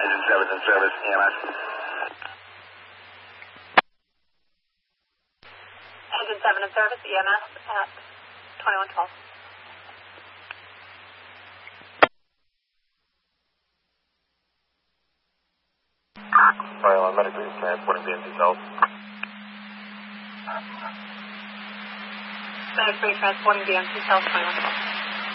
Engine 7's in service, EMS. Engine 7 in service, EMS at 2112. Fire alarm medically is transporting BMC South. Medic 3 transporting BMC South 2112.